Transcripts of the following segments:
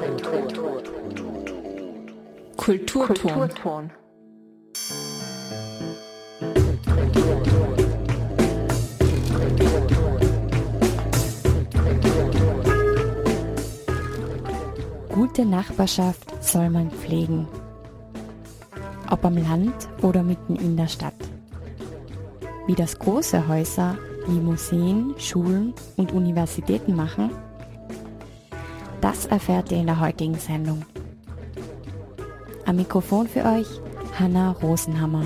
Kulturton. Gute Nachbarschaft soll man pflegen. Ob am Land oder mitten in der Stadt. Wie das große Häuser wie Museen, Schulen und Universitäten machen, das erfährt ihr in der heutigen Sendung. Am Mikrofon für euch Hanna Rosenhammer.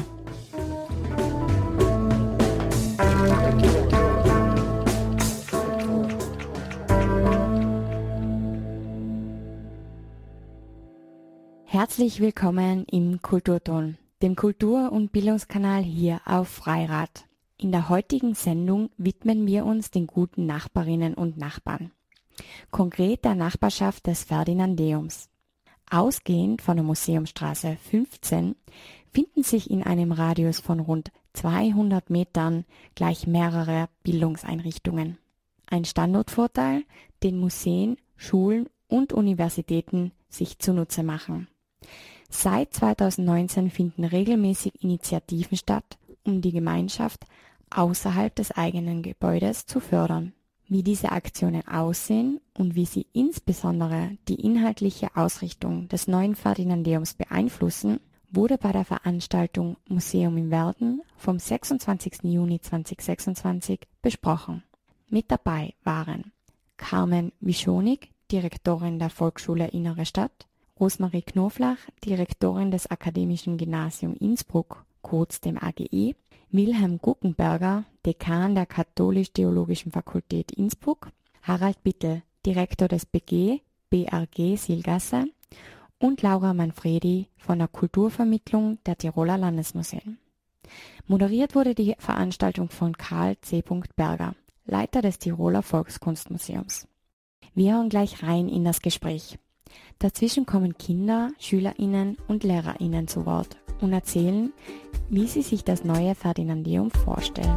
Herzlich willkommen im Kulturton, dem Kultur- und Bildungskanal hier auf Freirad. In der heutigen Sendung widmen wir uns den guten Nachbarinnen und Nachbarn. Konkret der Nachbarschaft des Ferdinandeums. Ausgehend von der Museumstraße 15 finden sich in einem Radius von rund 200 Metern gleich mehrere Bildungseinrichtungen. Ein Standortvorteil, den Museen, Schulen und Universitäten sich zunutze machen. Seit 2019 finden regelmäßig Initiativen statt, um die Gemeinschaft außerhalb des eigenen Gebäudes zu fördern. Wie diese Aktionen aussehen und wie sie insbesondere die inhaltliche Ausrichtung des neuen Ferdinandeums beeinflussen, wurde bei der Veranstaltung Museum im Werden vom 26. Juni 2026 besprochen. Mit dabei waren Carmen Wischonig, Direktorin der Volksschule Innere Stadt, Rosmarie Knoflach, Direktorin des Akademischen Gymnasium Innsbruck, kurz dem AGI, Wilhelm Guckenberger, Dekan der Katholisch-Theologischen Fakultät Innsbruck, Harald Bittel, Direktor des BRG Silgasse und Laura Manfredi von der Kulturvermittlung der Tiroler Landesmuseen. Moderiert wurde die Veranstaltung von Karl C. Berger, Leiter des Tiroler Volkskunstmuseums. Wir hören gleich rein in das Gespräch. Dazwischen kommen Kinder, SchülerInnen und LehrerInnen zu Wort und erzählen, wie sie sich das neue Ferdinandeum vorstellen.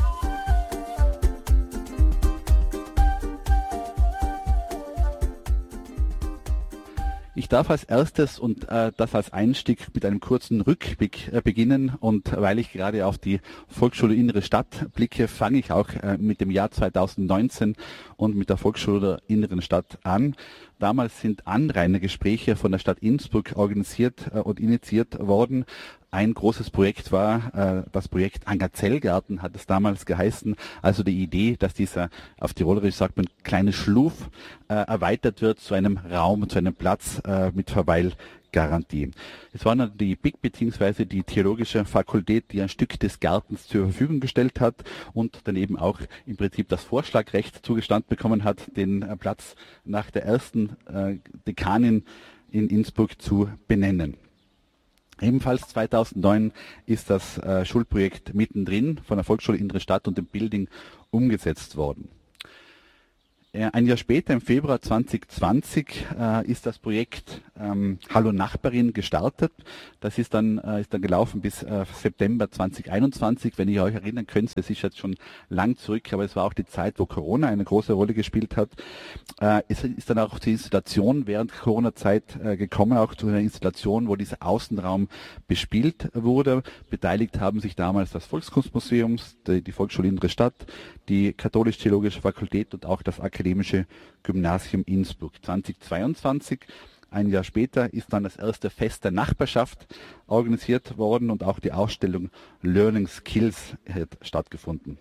Ich darf als erstes und das als Einstieg mit einem kurzen Rückblick beginnen, und weil ich gerade auf die Volksschule Innere Stadt blicke, fange ich auch mit dem Jahr 2019 und mit der Volksschule der Inneren Stadt an. Damals sind Anrainergespräche von der Stadt Innsbruck organisiert und initiiert worden. Ein großes Projekt war das Projekt Angazellgarten, hat es damals geheißen. Also die Idee, dass dieser, auf Tirolerisch sagt man, kleine Schluf erweitert wird zu einem Raum, zu einem Platz mit Verweilgarantie. Es war dann die BIG bzw. die Theologische Fakultät, die ein Stück des Gartens zur Verfügung gestellt hat und dann eben auch im Prinzip das Vorschlagrecht zugestanden bekommen hat, den Platz nach der ersten Dekanin in Innsbruck zu benennen. Ebenfalls 2009 ist das Schulprojekt mittendrin von der Volksschule Innere Stadt und dem Building umgesetzt worden. Ein Jahr später, im Februar 2020, ist das Projekt Hallo Nachbarin gestartet. Das ist dann gelaufen bis September 2021. Wenn ihr euch erinnern könnt, das ist jetzt schon lang zurück, aber es war auch die Zeit, wo Corona eine große Rolle gespielt hat. Es ist dann auch zur Installation während Corona-Zeit gekommen, auch zu einer Installation, wo dieser Außenraum bespielt wurde. Beteiligt haben sich damals das Volkskunstmuseum, die Volksschule Innere Stadt, die Katholisch-Theologische Fakultät und auch das Akademische Gymnasium Innsbruck. 2022, ein Jahr später, ist dann das erste Fest der Nachbarschaft organisiert worden und auch die Ausstellung Learning Skills hat stattgefunden.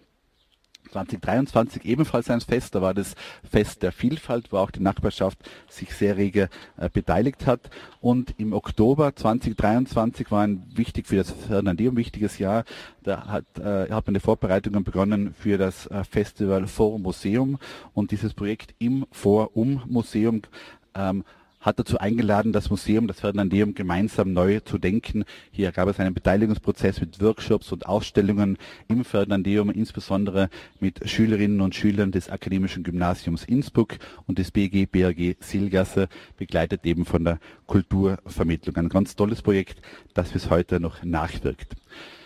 2023 ebenfalls ein Fest, da war das Fest der Vielfalt, wo auch die Nachbarschaft sich sehr rege beteiligt hat. Und im Oktober 2023 war ein für das Ferdinandeum wichtiges Jahr. Da hat man die Vorbereitungen begonnen für das Festival Forum Museum, und dieses Projekt im Forum Museum hat dazu eingeladen, das Museum, das Ferdinandeum gemeinsam neu zu denken. Hier gab es einen Beteiligungsprozess mit Workshops und Ausstellungen im Ferdinandeum, insbesondere mit Schülerinnen und Schülern des Akademischen Gymnasiums Innsbruck und des BRG Silgasse, begleitet eben von der Kulturvermittlung. Ein ganz tolles Projekt, das bis heute noch nachwirkt.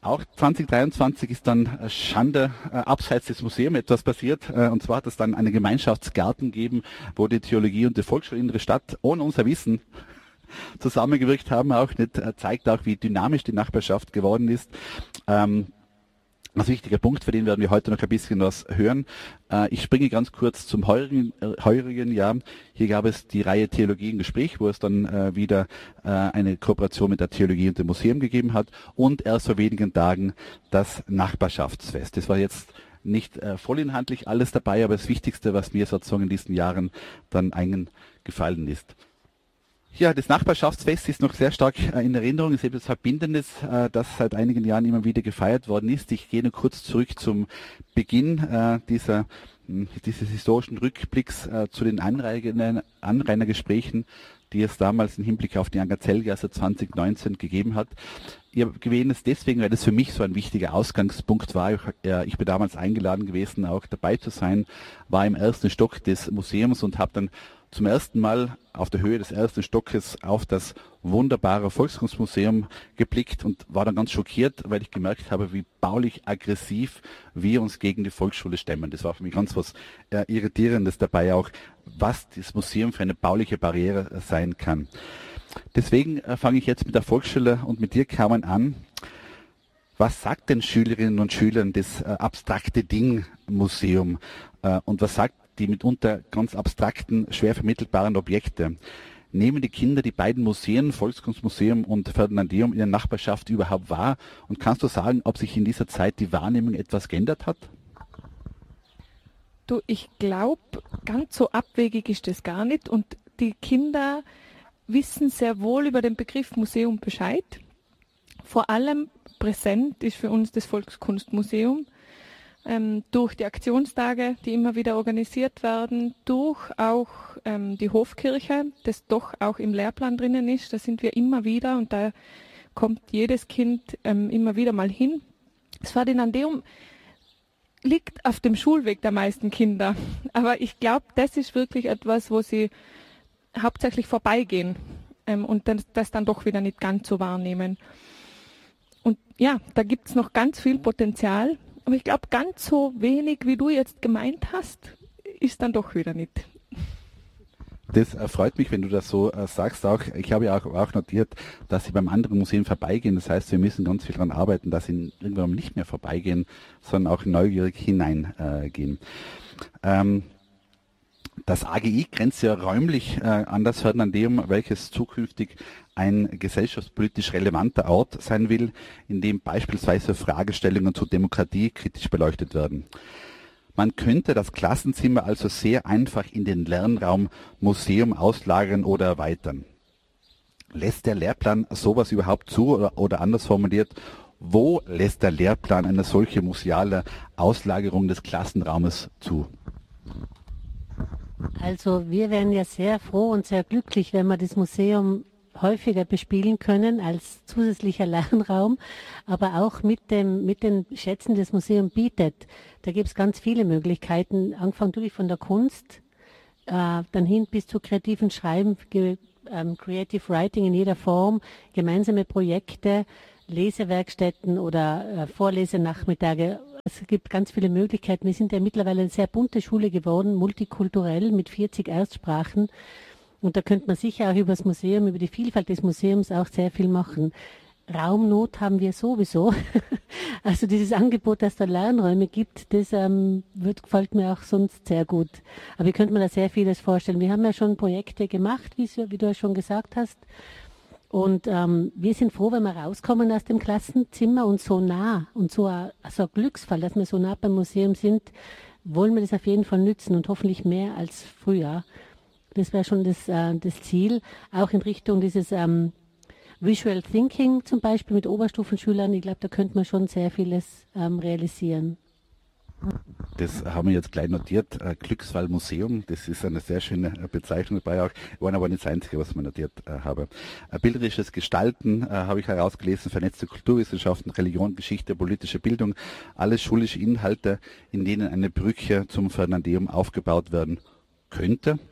Auch 2023 ist dann Schande abseits des Museums etwas passiert. Und zwar hat es dann einen Gemeinschaftsgarten gegeben, wo die Theologie und die Volksschule Innere Stadt ohne unser Wissen zusammengewirkt haben. Auch nicht zeigt auch, wie dynamisch die Nachbarschaft geworden ist. Ein wichtiger Punkt, für den werden wir heute noch ein bisschen was hören. Ich springe ganz kurz zum heurigen Jahr. Hier gab es die Reihe Theologie im Gespräch, wo es dann wieder eine Kooperation mit der Theologie und dem Museum gegeben hat. Und erst vor wenigen Tagen das Nachbarschaftsfest. Das war jetzt nicht vollinhaltlich alles dabei, aber das Wichtigste, was mir sozusagen in diesen Jahren dann eingefallen ist. Ja, das Nachbarschaftsfest ist noch sehr stark in Erinnerung. Es ist etwas Verbindendes, das seit einigen Jahren immer wieder gefeiert worden ist. Ich gehe nur kurz zurück zum Beginn dieses historischen Rückblicks zu den Anrainergesprächen, die es damals im Hinblick auf die Angerzelgasse 2019 gegeben hat. Ich erwähne es deswegen, weil das für mich so ein wichtiger Ausgangspunkt war. Ich bin damals eingeladen gewesen, auch dabei zu sein, war im ersten Stock des Museums und habe dann zum ersten Mal auf der Höhe des ersten Stockes auf das wunderbare Volkskunstmuseum geblickt und war dann ganz schockiert, weil ich gemerkt habe, wie baulich aggressiv wir uns gegen die Volksschule stemmen. Das war für mich ganz was Irritierendes dabei auch, was das Museum für eine bauliche Barriere sein kann. Deswegen fange ich jetzt mit der Volksschule und mit dir, Carmen, an. Was sagt den Schülerinnen und Schülern das abstrakte Ding-Museum und was sagt die mitunter ganz abstrakten, schwer vermittelbaren Objekte? Nehmen die Kinder die beiden Museen, Volkskunstmuseum und Ferdinandeum, in der Nachbarschaft überhaupt wahr? Und kannst du sagen, ob sich in dieser Zeit die Wahrnehmung etwas geändert hat? Du, ich glaube, ganz so abwegig ist das gar nicht. Und die Kinder wissen sehr wohl über den Begriff Museum Bescheid. Vor allem präsent ist für uns das Volkskunstmuseum. Durch die Aktionstage, die immer wieder organisiert werden, durch auch die Hofkirche, das doch auch im Lehrplan drinnen ist. Da sind wir immer wieder und da kommt jedes Kind immer wieder mal hin. Das Ferdinandeum liegt auf dem Schulweg der meisten Kinder, aber ich glaube, das ist wirklich etwas, wo sie hauptsächlich vorbeigehen und das dann doch wieder nicht ganz so wahrnehmen. Und ja, da gibt es noch ganz viel Potenzial. Aber ich glaube, ganz so wenig, wie du jetzt gemeint hast, ist dann doch wieder nicht. Das freut mich, wenn du das so sagst. Auch ich habe ja auch notiert, dass sie beim anderen Museum vorbeigehen. Das heißt, wir müssen ganz viel daran arbeiten, dass sie irgendwann nicht mehr vorbeigehen, sondern auch neugierig hineingehen. Das AGI grenzt ja räumlich an das Ferdinandeum, welches zukünftig ein gesellschaftspolitisch relevanter Ort sein will, in dem beispielsweise Fragestellungen zur Demokratie kritisch beleuchtet werden. Man könnte das Klassenzimmer also sehr einfach in den Lernraum Museum auslagern oder erweitern. Lässt der Lehrplan sowas überhaupt zu oder anders formuliert, wo lässt der Lehrplan eine solche museale Auslagerung des Klassenraumes zu? Also wir wären ja sehr froh und sehr glücklich, wenn wir das Museum häufiger bespielen können als zusätzlicher Lernraum, aber auch mit den Schätzen, die das Museum bietet. Da gibt es ganz viele Möglichkeiten, angefangen natürlich von der Kunst, dann hin bis zu kreativen Schreiben, Creative Writing in jeder Form, gemeinsame Projekte, Lesewerkstätten oder Vorlesenachmittage. Es gibt ganz viele Möglichkeiten. Wir sind ja mittlerweile eine sehr bunte Schule geworden, multikulturell mit 40 Erstsprachen. Und da könnte man sicher auch über das Museum, über die Vielfalt des Museums auch sehr viel machen. Raumnot haben wir sowieso. Also dieses Angebot, dass da Lernräume gibt, das gefällt mir auch sonst sehr gut. Aber ich könnte mir da sehr vieles vorstellen. Wir haben ja schon Projekte gemacht, wie du ja schon gesagt hast. Und wir sind froh, wenn wir rauskommen aus dem Klassenzimmer und so nah und so ein Glücksfall, dass wir so nah beim Museum sind, wollen wir das auf jeden Fall nützen und hoffentlich mehr als früher. Das wäre schon das Ziel, auch in Richtung dieses Visual Thinking zum Beispiel mit Oberstufenschülern. Ich glaube, da könnte man schon sehr vieles realisieren. Das haben wir jetzt gleich notiert. Glücksfall Museum, das ist eine sehr schöne Bezeichnung dabei auch. War aber nicht das Einzige, was ich notiert habe. Bilderisches Gestalten habe ich herausgelesen, vernetzte Kulturwissenschaften, Religion, Geschichte, politische Bildung, alles schulische Inhalte, in denen eine Brücke zum Ferdinandeum aufgebaut werden könnte.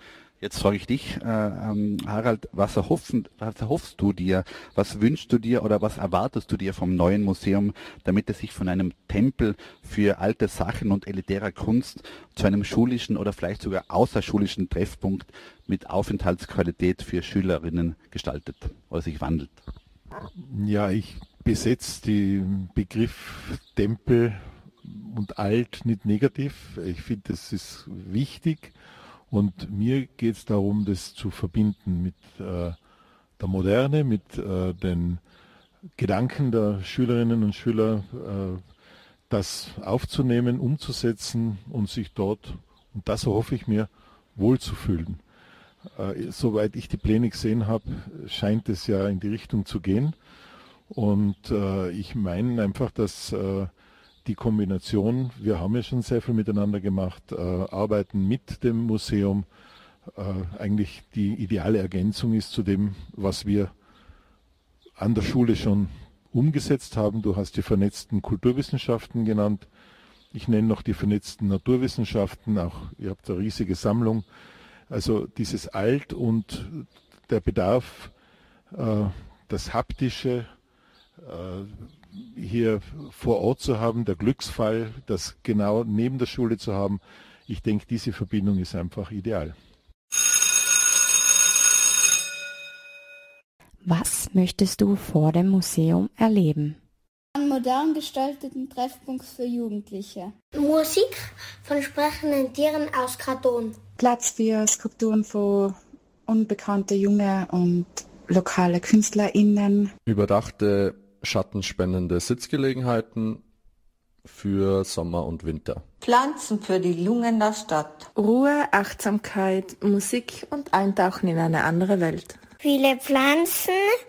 Jetzt frage ich dich, Harald, was erhoffst du dir, was wünschst du dir oder was erwartest du dir vom neuen Museum, damit es sich von einem Tempel für alte Sachen und elitärer Kunst zu einem schulischen oder vielleicht sogar außerschulischen Treffpunkt mit Aufenthaltsqualität für Schülerinnen gestaltet oder sich wandelt? Ja, ich besetze den Begriff Tempel und alt nicht negativ. Ich finde, das ist wichtig. Und mir geht es darum, das zu verbinden mit der Moderne, mit den Gedanken der Schülerinnen und Schüler, das aufzunehmen, umzusetzen und sich dort, und das erhoffe ich mir, wohlzufühlen. Soweit ich die Pläne gesehen habe, scheint es ja in die Richtung zu gehen. Und ich meine einfach, dass die Kombination, wir haben ja schon sehr viel miteinander gemacht, arbeiten mit dem Museum, eigentlich die ideale Ergänzung ist zu dem, was wir an der Schule schon umgesetzt haben. Du hast die vernetzten Kulturwissenschaften genannt. Ich nenne noch die vernetzten Naturwissenschaften. Auch ihr habt eine riesige Sammlung. Also dieses Alt und der Bedarf, das Haptische, hier vor Ort zu haben, der Glücksfall, das genau neben der Schule zu haben. Ich denke, diese Verbindung ist einfach ideal. Was möchtest du vor dem Museum erleben? Einen modern gestalteten Treffpunkt für Jugendliche. Musik von sprechenden Tieren aus Karton. Platz für Skulpturen von unbekannte junge und lokale KünstlerInnen. Überdachte schattenspendende Sitzgelegenheiten für Sommer und Winter. Pflanzen für die Lungen der Stadt. Ruhe, Achtsamkeit, Musik und Eintauchen in eine andere Welt. Viele Pflanzen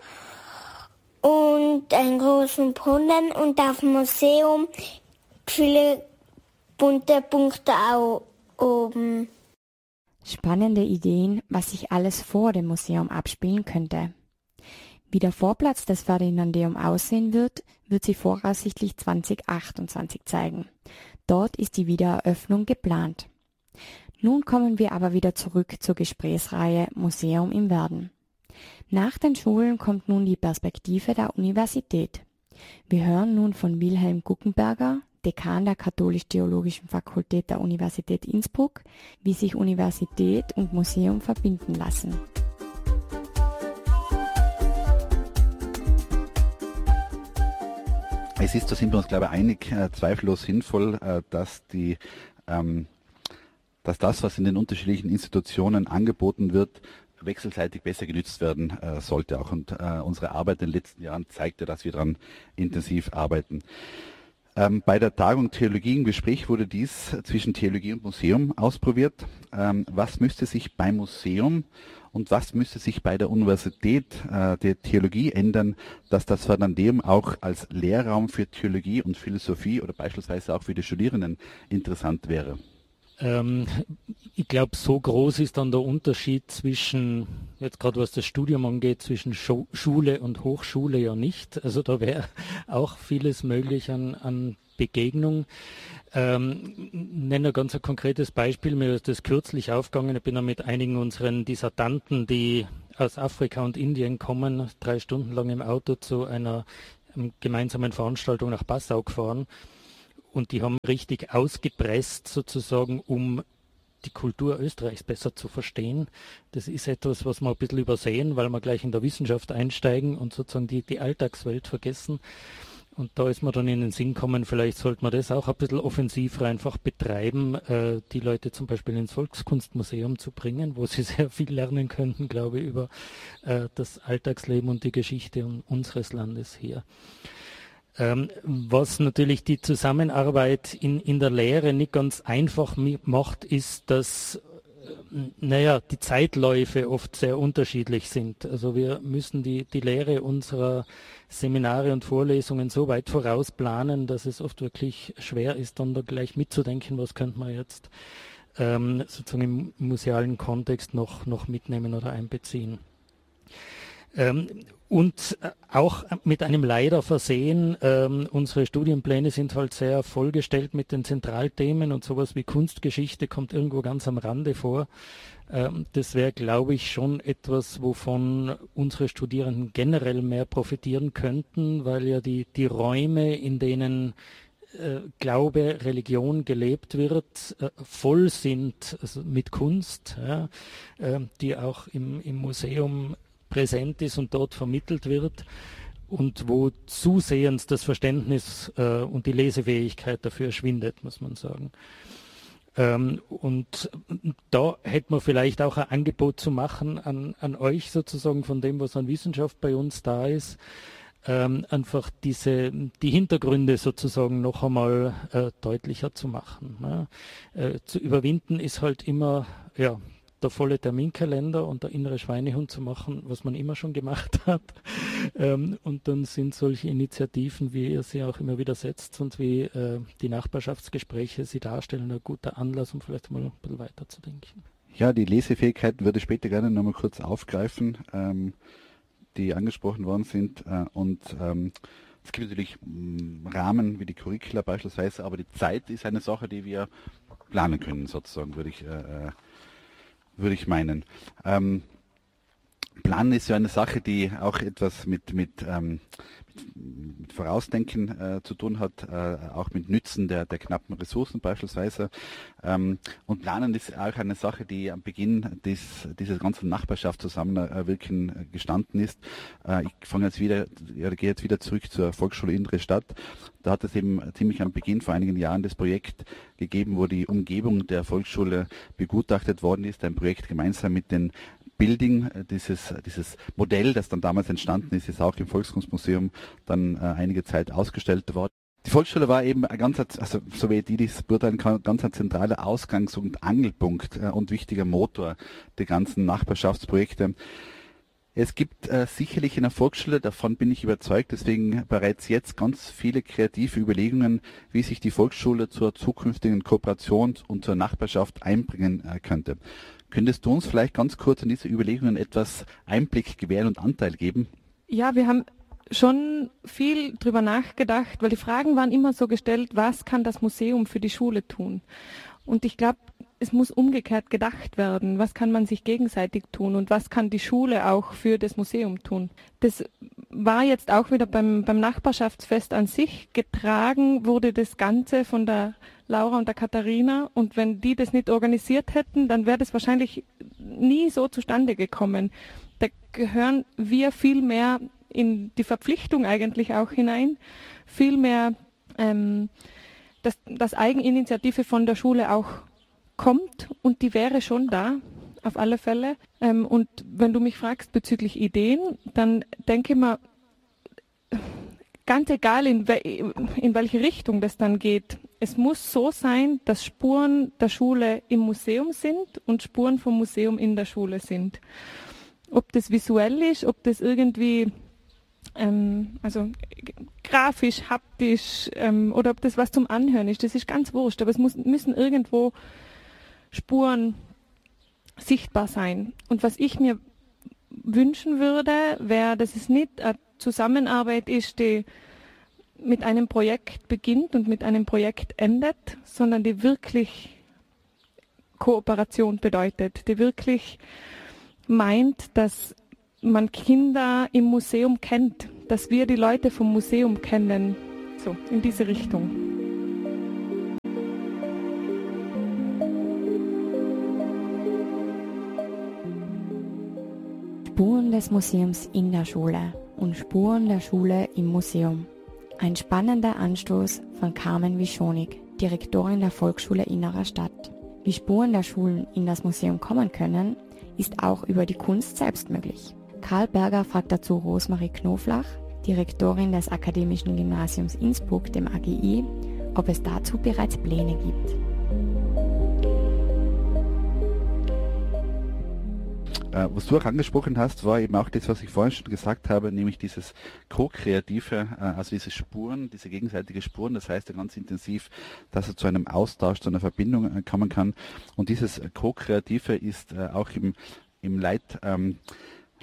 und einen großen Brunnen und auf dem Museum viele bunte Punkte auch oben. Spannende Ideen, was sich alles vor dem Museum abspielen könnte. Wie der Vorplatz des Ferdinandeum aussehen wird, wird sich voraussichtlich 2028 zeigen. Dort ist die Wiedereröffnung geplant. Nun kommen wir aber wieder zurück zur Gesprächsreihe Museum im Werden. Nach den Schulen kommt nun die Perspektive der Universität. Wir hören nun von Wilhelm Guckenberger, Dekan der Katholisch-Theologischen Fakultät der Universität Innsbruck, wie sich Universität und Museum verbinden lassen. Es ist, da sind wir uns, glaube ich, einig, zweifellos sinnvoll, dass das, was in den unterschiedlichen Institutionen angeboten wird, wechselseitig besser genützt werden sollte auch. Und unsere Arbeit in den letzten Jahren zeigt ja, dass wir daran intensiv arbeiten. Bei der Tagung Theologie im Gespräch wurde dies zwischen Theologie und Museum ausprobiert. Was müsste sich beim Museum und was müsste sich bei der Universität der Theologie ändern, dass das Ferdinandeum auch als Lehrraum für Theologie und Philosophie oder beispielsweise auch für die Studierenden interessant wäre? Ich glaube, so groß ist dann der Unterschied zwischen, jetzt gerade was das Studium angeht, zwischen Schule und Hochschule ja nicht. Also da wäre auch vieles möglich an Begegnung. Nenne ein ganz konkretes Beispiel, mir ist das kürzlich aufgegangen. Ich bin da mit einigen unseren Dissertanten, die aus Afrika und Indien kommen, 3 Stunden lang im Auto zu einer gemeinsamen Veranstaltung nach Passau gefahren. Und die haben richtig ausgepresst sozusagen, um die Kultur Österreichs besser zu verstehen. Das ist etwas, was wir ein bisschen übersehen, weil wir gleich in der Wissenschaft einsteigen und sozusagen die Alltagswelt vergessen. Und da ist mir dann in den Sinn gekommen, vielleicht sollte man das auch ein bisschen offensiver einfach betreiben, die Leute zum Beispiel ins Volkskunstmuseum zu bringen, wo sie sehr viel lernen könnten, glaube ich, über das Alltagsleben und die Geschichte unseres Landes hier. Was natürlich die Zusammenarbeit in der Lehre nicht ganz einfach macht, ist, dass die Zeitläufe oft sehr unterschiedlich sind. Also wir müssen die Lehre unserer Seminare und Vorlesungen so weit vorausplanen, dass es oft wirklich schwer ist, dann da gleich mitzudenken, was könnte man jetzt sozusagen im musealen Kontext noch mitnehmen oder einbeziehen. Und auch mit einem Leider versehen, unsere Studienpläne sind halt sehr vollgestellt mit den Zentralthemen und sowas wie Kunstgeschichte kommt irgendwo ganz am Rande vor. Das wäre, glaube ich, schon etwas, wovon unsere Studierenden generell mehr profitieren könnten, weil ja die Räume, in denen Glaube, Religion gelebt wird, voll sind also mit Kunst, ja, die auch im Museum präsent ist und dort vermittelt wird und wo zusehends das Verständnis und die Lesefähigkeit dafür schwindet, muss man sagen. Und da hätte man vielleicht auch ein Angebot zu machen an euch sozusagen von dem, was an Wissenschaft bei uns da ist, einfach die Hintergründe sozusagen noch einmal deutlicher zu machen. Ne? Zu überwinden ist halt immer der volle Terminkalender und der innere Schweinehund zu machen, was man immer schon gemacht hat. Und dann sind solche Initiativen, wie ihr sie auch immer wieder setzt und wie die Nachbarschaftsgespräche sie darstellen, ein guter Anlass, um vielleicht mal ein bisschen weiterzudenken. Ja, die Lesefähigkeiten würde ich später gerne nochmal kurz aufgreifen, die angesprochen worden sind. Es gibt natürlich Rahmen wie die Curricula beispielsweise, aber die Zeit ist eine Sache, die wir planen können, sozusagen, würde ich meinen. Planen ist ja eine Sache, die auch etwas mit Vorausdenken zu tun hat, auch mit Nützen der knappen Ressourcen beispielsweise. Und Planen ist auch eine Sache, die am Beginn dieses ganzen Nachbarschaftszusammenwirken gestanden ist. Ich gehe jetzt wieder zurück zur Volksschule Innere Stadt. Da hat es eben ziemlich am Beginn vor einigen Jahren das Projekt gegeben, wo die Umgebung der Volksschule begutachtet worden ist. Ein Projekt gemeinsam mit den Building, dieses Modell, das dann damals entstanden ist auch im Volkskunstmuseum dann einige Zeit ausgestellt worden. Die Volksschule war eben so wie die das beurteilen kann, ganz ein zentraler Ausgangs- und Angelpunkt und wichtiger Motor der ganzen Nachbarschaftsprojekte. Es gibt sicherlich in der Volksschule, davon bin ich überzeugt, deswegen bereits jetzt ganz viele kreative Überlegungen, wie sich die Volksschule zur zukünftigen Kooperation und zur Nachbarschaft einbringen könnte. Könntest du uns vielleicht ganz kurz in diese Überlegungen etwas Einblick gewähren und Anteil geben? Ja, wir haben schon viel drüber nachgedacht, weil die Fragen waren immer so gestellt, was kann das Museum für die Schule tun? Und ich glaube, es muss umgekehrt gedacht werden, was kann man sich gegenseitig tun und was kann die Schule auch für das Museum tun. Das war jetzt auch wieder beim Nachbarschaftsfest an sich. Getragen wurde das Ganze von der Laura und der Katharina, und wenn die das nicht organisiert hätten, dann wäre das wahrscheinlich nie so zustande gekommen. Da gehören wir viel mehr in die Verpflichtung eigentlich auch hinein, viel mehr, dass Eigeninitiative von der Schule auch kommt, und die wäre schon da, auf alle Fälle. Und wenn du mich fragst bezüglich Ideen, dann denke ich mal, ganz egal in welche Richtung das dann geht, es muss so sein, dass Spuren der Schule im Museum sind und Spuren vom Museum in der Schule sind. Ob das visuell ist, ob das irgendwie also grafisch, haptisch oder ob das was zum Anhören ist, das ist ganz wurscht, aber es müssen irgendwo Spuren sichtbar sein. Und was ich mir wünschen würde, wäre, dass es nicht eine Zusammenarbeit ist, die mit einem Projekt beginnt und mit einem Projekt endet, sondern die wirklich Kooperation bedeutet, die wirklich meint, dass man Kinder im Museum kennt, dass wir die Leute vom Museum kennen, so in diese Richtung. Spuren des Museums in der Schule und Spuren der Schule im Museum. Ein spannender Anstoß von Carmen Wischonig, Direktorin der Volksschule Innerer Stadt. Wie Spuren der Schulen in das Museum kommen können, ist auch über die Kunst selbst möglich. Karl Berger fragt dazu Rosemarie Knoflach, Direktorin des Akademischen Gymnasiums Innsbruck, dem AGI, ob es dazu bereits Pläne gibt. Was du auch angesprochen hast, war eben auch das, was ich vorhin schon gesagt habe, nämlich dieses Co-Kreative, also diese Spuren, diese gegenseitige Spuren, das heißt ja ganz intensiv, dass er zu einem Austausch, zu einer Verbindung kommen kann. Und dieses Co-Kreative ist auch im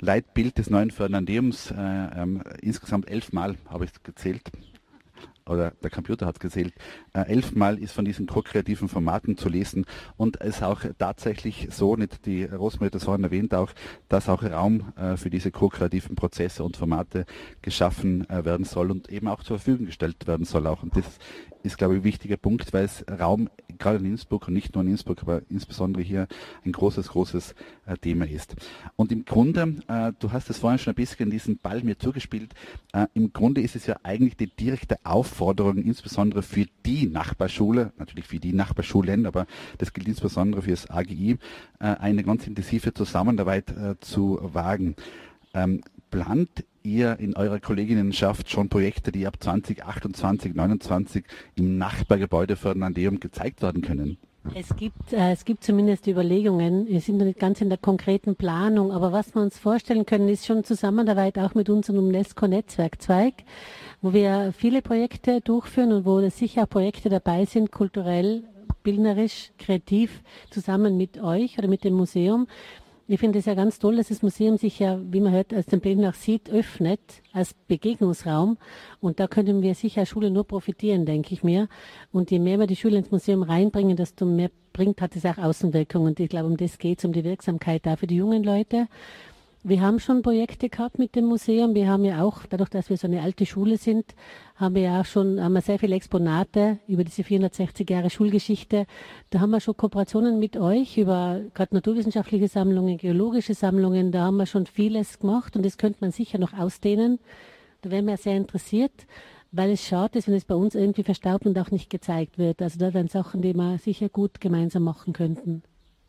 Leitbild des neuen Ferdinandeums, insgesamt 11 Mal habe ich es gezählt, oder der Computer hat es gezählt, 11 Mal ist von diesen ko-kreativen Formaten zu lesen und es ist auch tatsächlich so, nicht die Rosemarie hat das vorhin erwähnt auch, dass auch Raum für diese ko-kreativen Prozesse und Formate geschaffen werden soll und eben auch zur Verfügung gestellt werden soll auch. Und das ist, glaube ich, ein wichtiger Punkt, weil es Raum gerade in Innsbruck und nicht nur in Innsbruck, aber insbesondere hier ein großes Thema ist. Und im Grunde, du hast es vorhin schon ein bisschen diesen Ball mir zugespielt, im Grunde ist es ja eigentlich die direkte Aufforderung, insbesondere für die Nachbarschule, natürlich für die Nachbarschulen, aber das gilt insbesondere für das AGI, eine ganz intensive Zusammenarbeit zu wagen. Plant ihr in eurer Kolleginnenschaft schon Projekte, die ab 2028, 2029 im Nachbargebäude Ferdinandeum gezeigt werden können? Es gibt zumindest Überlegungen. Wir sind noch nicht ganz in der konkreten Planung, aber was wir uns vorstellen können, ist schon Zusammenarbeit auch mit unserem UNESCO-Netzwerkzweig, wo wir viele Projekte durchführen und wo sicher Projekte dabei sind, kulturell, bildnerisch, kreativ, zusammen mit euch oder mit dem Museum. Ich finde es ja ganz toll, dass das Museum sich ja, wie man hört, als den Plänen nach sieht, öffnet als Begegnungsraum. Und da können wir sicher als Schule nur profitieren, denke ich mir. Und je mehr wir die Schüler ins Museum reinbringen, desto mehr hat es auch Außenwirkung. Und ich glaube, um das geht es, um die Wirksamkeit da für die jungen Leute. Wir haben schon Projekte gehabt mit dem Museum. Wir haben ja auch, dadurch, dass wir so eine alte Schule sind, haben wir sehr viele Exponate über diese 460 Jahre Schulgeschichte. Da haben wir schon Kooperationen mit euch über gerade naturwissenschaftliche Sammlungen, geologische Sammlungen. Da haben wir schon vieles gemacht und das könnte man sicher noch ausdehnen. Da wären wir sehr interessiert, weil es schade ist, wenn es bei uns irgendwie verstaubt und auch nicht gezeigt wird. Also da wären Sachen, die wir sicher gut gemeinsam machen könnten.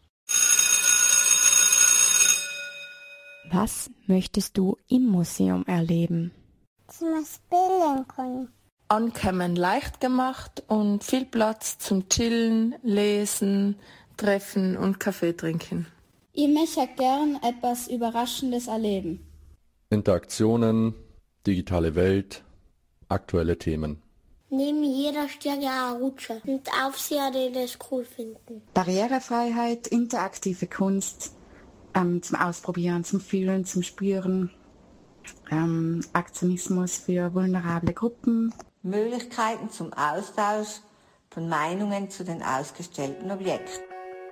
Was möchtest du im Museum erleben? Dass man spielen kann. Ankommen leicht gemacht und viel Platz zum Chillen, Lesen, Treffen und Kaffee trinken. Ich möchte gern etwas Überraschendes erleben. Interaktionen, digitale Welt, aktuelle Themen. Neben jeder Stärke eine Rutsche und Aufseher, die das cool finden. Barrierefreiheit, interaktive Kunst, zum Ausprobieren, zum Fühlen, zum Spüren, Aktionismus für vulnerable Gruppen. Möglichkeiten zum Austausch von Meinungen zu den ausgestellten Objekten.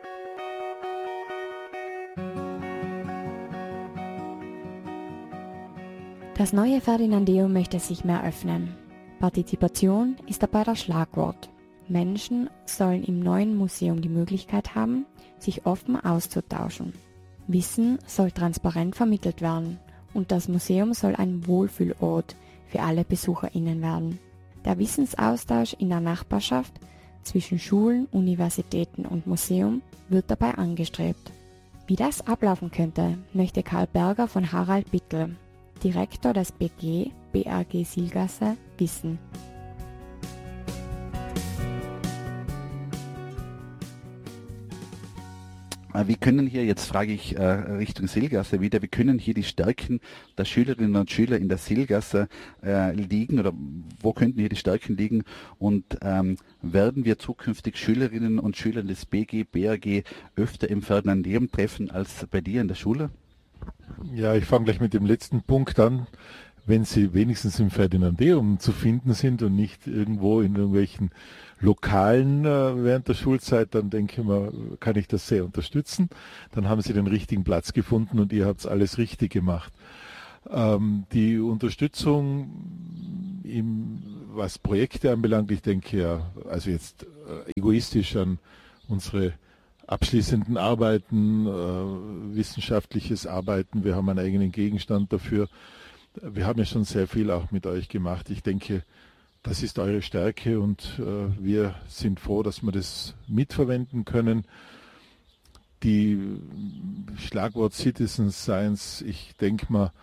Das neue Ferdinandeum möchte sich mehr öffnen. Partizipation ist dabei das Schlagwort. Menschen sollen im neuen Museum die Möglichkeit haben, sich offen auszutauschen. Wissen soll transparent vermittelt werden und das Museum soll ein Wohlfühlort für alle BesucherInnen werden. Der Wissensaustausch in der Nachbarschaft zwischen Schulen, Universitäten und Museum wird dabei angestrebt. Wie das ablaufen könnte, möchte Karl Berger von Harald Bittel, Direktor des BRG Silgasse, wissen. Wie können hier, jetzt frage ich Richtung Silgasse wieder, wie können hier die Stärken der Schülerinnen und Schüler in der Silgasse liegen oder wo könnten hier die Stärken liegen und werden wir zukünftig Schülerinnen und Schüler des BRG öfter im Ferdinandeum treffen als bei dir in der Schule? Ja, ich fange gleich mit dem letzten Punkt an. Wenn sie wenigstens im Ferdinandeum zu finden sind und nicht irgendwo in irgendwelchen Lokalen während der Schulzeit, dann denke ich mal, kann ich das sehr unterstützen. Dann haben sie den richtigen Platz gefunden und ihr habt alles richtig gemacht. Die Unterstützung, was Projekte anbelangt, ich denke ja, also jetzt egoistisch an unsere abschließenden Arbeiten, wissenschaftliches Arbeiten, wir haben einen eigenen Gegenstand dafür. Wir haben ja schon sehr viel auch mit euch gemacht. Ich denke, das ist eure Stärke und wir sind froh, dass wir das mitverwenden können. Die Schlagwort Citizen Science, ich denke mal,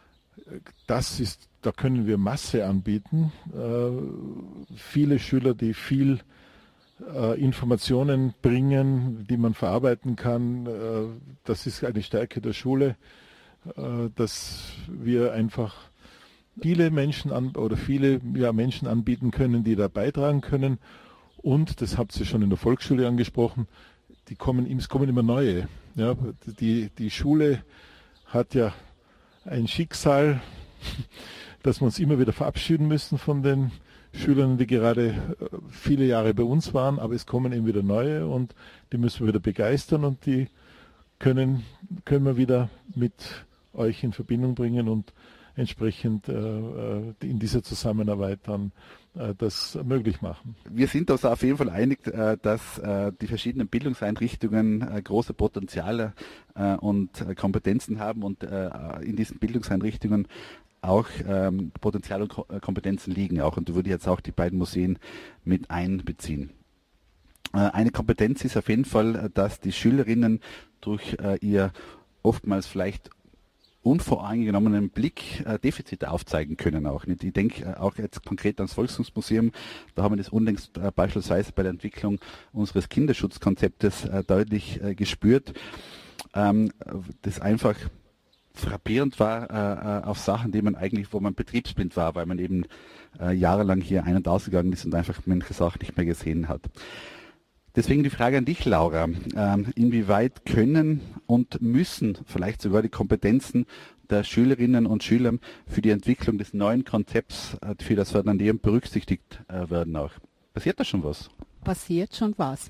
da können wir Masse anbieten. Viele Schüler, die viel Informationen bringen, die man verarbeiten kann, das ist eine Stärke der Schule. Dass wir einfach viele Menschen Menschen anbieten können, die da beitragen können. Und, das habt ihr schon in der Volksschule angesprochen, es kommen immer neue. Ja, die Schule hat ja ein Schicksal, dass wir uns immer wieder verabschieden müssen von den Schülern, die gerade viele Jahre bei uns waren, aber es kommen eben wieder neue und die müssen wir wieder begeistern und die können wir wieder mit euch in Verbindung bringen und entsprechend in dieser Zusammenarbeit dann das möglich machen. Wir sind uns auf jeden Fall einig, dass die verschiedenen Bildungseinrichtungen große Potenziale und Kompetenzen haben und in diesen Bildungseinrichtungen auch Potenzial und Kompetenzen liegen auch. Und da würde ich jetzt auch die beiden Museen mit einbeziehen. Eine Kompetenz ist auf jeden Fall, dass die Schülerinnen durch ihr oftmals vielleicht unvoreingenommenen Blick Defizite aufzeigen können auch. Ich denke auch jetzt konkret ans Volkskunstmuseum, da haben wir das unlängst beispielsweise bei der Entwicklung unseres Kinderschutzkonzeptes deutlich gespürt, das einfach frappierend war auf Sachen, wo man betriebsblind war, weil man eben jahrelang hier ein- und ausgegangen ist und einfach manche Sachen nicht mehr gesehen hat. Deswegen die Frage an dich, Laura. Inwieweit können und müssen vielleicht sogar die Kompetenzen der Schülerinnen und Schüler für die Entwicklung des neuen Konzepts für das Ferdinandeum berücksichtigt werden auch? Passiert da schon was? Passiert schon was.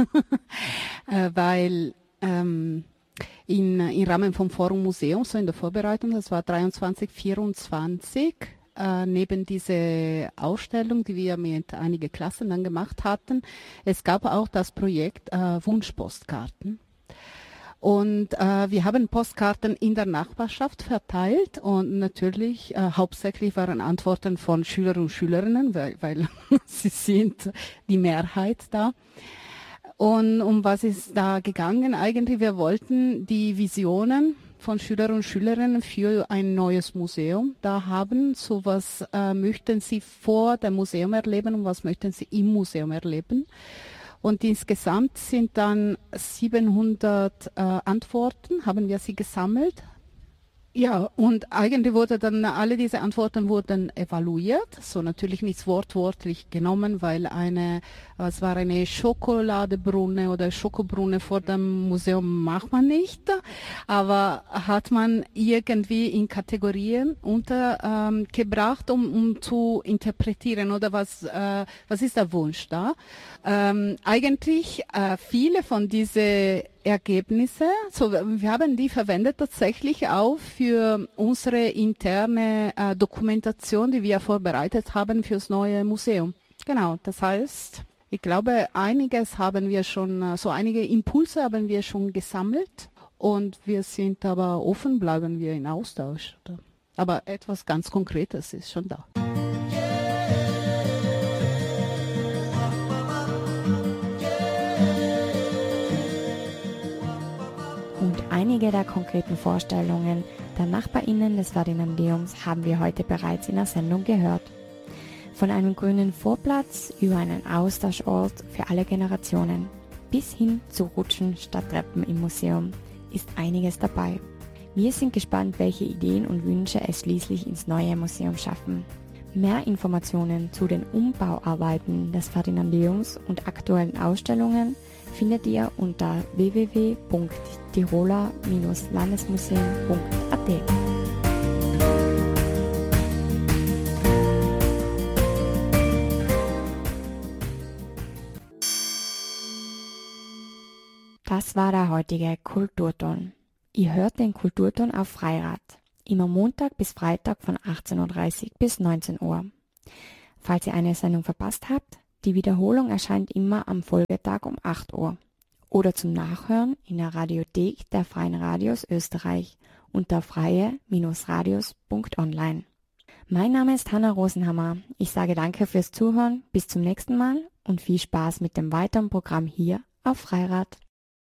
Weil im Rahmen vom Forum Museum, so in der Vorbereitung, das war 23, 24, neben diese Ausstellung, die wir mit einigen Klassen dann gemacht hatten, es gab auch das Projekt Wunschpostkarten. Und wir haben Postkarten in der Nachbarschaft verteilt und natürlich hauptsächlich waren Antworten von Schülern und Schülerinnen, weil sie sind die Mehrheit da. Und um was ist da gegangen? Eigentlich, wir wollten die Visionen von Schülern und Schülerinnen für ein neues Museum da haben. So was möchten sie vor dem Museum erleben und was möchten sie im Museum erleben. Und insgesamt sind dann 700 Antworten, haben wir sie gesammelt. Ja, und eigentlich wurde dann, alle diese Antworten wurden evaluiert, so natürlich nicht wortwörtlich genommen, weil es war eine Schokoladebrunne oder Schokobrunne vor dem Museum macht man nicht, aber hat man irgendwie in Kategorien untergebracht, um zu interpretieren, oder was ist der Wunsch da? Eigentlich viele von diesen Ergebnisse, so wir haben die verwendet tatsächlich auch für unsere interne Dokumentation, die wir vorbereitet haben fürs neue Museum. Genau, das heißt, ich glaube, einiges haben wir schon, so einige Impulse haben wir schon gesammelt und wir sind aber offen, bleiben wir in Austausch. Aber etwas ganz Konkretes ist schon da. Einige der konkreten Vorstellungen der NachbarInnen des Ferdinandeums haben wir heute bereits in der Sendung gehört. Von einem grünen Vorplatz über einen Austauschort für alle Generationen bis hin zu Rutschen statt Treppen im Museum ist einiges dabei. Wir sind gespannt, welche Ideen und Wünsche es schließlich ins neue Museum schaffen. Mehr Informationen zu den Umbauarbeiten des Ferdinandeums und aktuellen Ausstellungen findet ihr unter www.tiroler-landesmuseum.at. Das war der heutige Kulturton. Ihr hört den Kulturton auf Freirad. Immer Montag bis Freitag von 18:30 Uhr bis 19 Uhr. Falls ihr eine Sendung verpasst habt, die Wiederholung erscheint immer am Folgetag um 8 Uhr oder zum Nachhören in der Radiothek der Freien Radios Österreich unter freie-radios.online. Mein Name ist Hanna Rosenhammer. Ich sage danke fürs Zuhören, bis zum nächsten Mal und viel Spaß mit dem weiteren Programm hier auf Freirad.